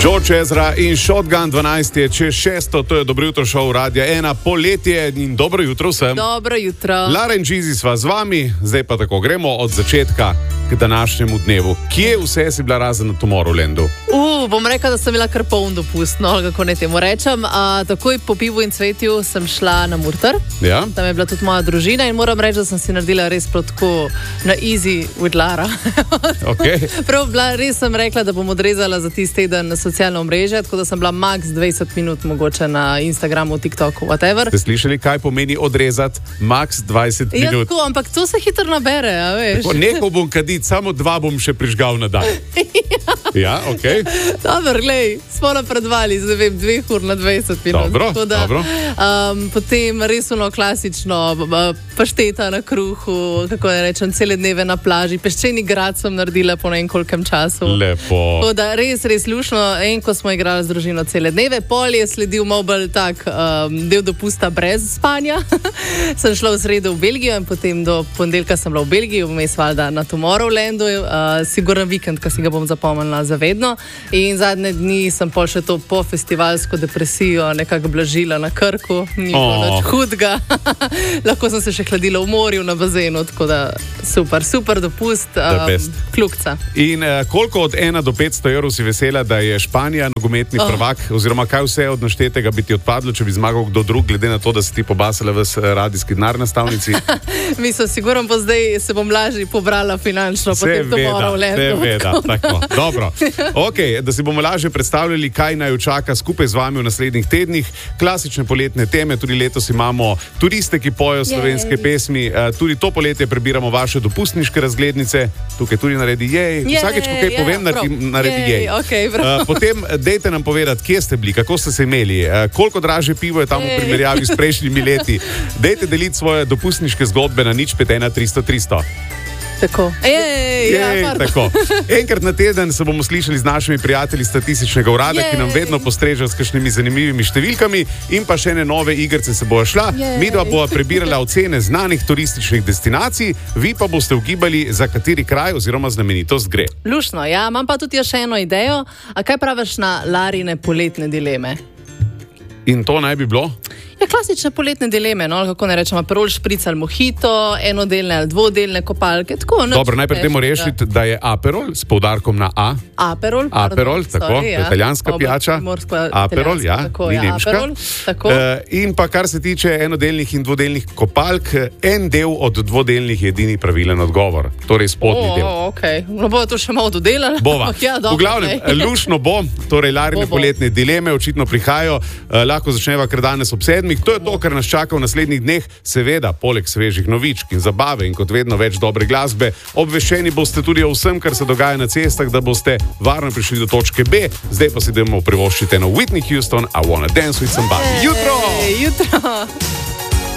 George Ezra in Shotgun 12 je čez 6, to je Dobro jutro šov Radia 1, poletje in dobro jutro vsem. Dobro jutro. Lara in Gizi sva z vami, zdaj pa tako gremo od začetka k današnjemu dnevu. Kje vse si bila razen na Tomorrowlandu? Bom rekla, da sem bila kar poln dopust, no, kako ne temu rečem. Takoj po pivu in cvetju sem šla na Murter. Ja? Tam je bila tudi moja družina in moram reči, da sem si naredila res tako na easy with Lara. Okay. Prav, res sem rekla, da bom odrezala za tisti teden na socialno omrežje, tako da sem bila max 20 minut mogoče na Instagramu, TikToku, whatever. Ste slišali, kaj pomeni odrezati max 20 minut? Ja, tako, ampak to se hitro nabere, a veš. Nekaj bom kaditi, samo 2 bom še prižgal na dan. Ja, ok. Dobro, glej, smo napredovali, zdaj vem, 2 ur na 20 minut. Dobro. Potem resno klasično, pašteta na kruhu, kako ne rečem, cele dneve na plaži, peščeni grad sem naredila po nekolkem času. Lepo. Tako da res lušno, ko smo igrali z družino cele dneve, pol je sledil malo bolj tak del dopusta brez spanja. Sem šla v sredo v Belgijo in potem do ponedeljka sem bila v Belgiji, vmes valjda na Tomorrowlandu, siguren vikend, ki si ga bom zapomnila zavedno. In zadnje dni sem pol še to po festivalsko depresijo nekako blažila na Krku, ni bilo nič hudega. Lahko sem se še hladila v morju, na bazenu, tako da super dopust, kljukca. In koliko od 1 do 500 evrov si vesela, da je Španija nogometni prvak, oziroma kaj vse od naštetega bi ti odpadlo, če bi zmagal kdo drug, glede na to, da si ti pobasala ves radijski denar na stavnici? Mislim, sigurno pa zdaj se bom lažje pobrala finančno po tem Tomorrowlandu. Seveda, tako. Dobro. Ok, da si bomo lažje predstavljali, kaj naj čaka skupaj z vami v naslednjih tednih. Klasične poletne teme, tudi letos imamo turiste, ki pojejo slovenske pesmi, tudi to poletje prebiramo vaše dopustniške razglednice, tukaj tudi naredi jej, vsakeč, ko kaj povem, naredi jej. Okay, potem dejte nam povedati, kje ste bili, kako ste se imeli, koliko dražje pivo je tam v primerjavi s prejšnjimi leti. Dejte deliti svoje dopustniške zgodbe na 051 300 300. Tako. Tako. Enkrat na teden se bomo slišali z našimi prijatelji Statističnega urada, ki nam vedno postrežejo s kakšnimi zanimivimi številkami, in pa še ene nove igrice se bojo šla. Midva bova prebirala ocene znanih turističnih destinacij, vi pa boste ugibali, za kateri kraj oziroma znamenitost gre. Lušno, ja, imam pa tudi še eno idejo. A kaj praviš na Larine poletne dileme? In to naj bi bilo? Ja, klasične poletne dileme, no, kako ne rečemo, Aperol špric ali mojito, enodelne ali dvodelne kopalke, tako. Dobro, najprej temo rešiti, da je Aperol s poudarkom na A. Aperol, tako, italijanska pijača. Aperol, ja, ni nemška. In pa kar se tiče enodelnih in dvodelnih kopalk, en del od dvodelnih je edini pravilen odgovor, torej spodnji del. Okay. No, bo to še malo dodelala. Bova. V glavnem, lušno bo, torej Larine poletne dileme očitno prihajajo, lahko začneva kar danes ob 7. To je to, kar nas čaka v naslednjih dneh, seveda, poleg svežih novičk in zabave in kot vedno več dobre glasbe. Obveščeni boste tudi o vsem, kar se dogaja na cestah, da boste varno prišli do točke B. Zdaj pa si idemo privoščiti eno Whitney Houston, I Wanna Dance With Somebody. Jutro!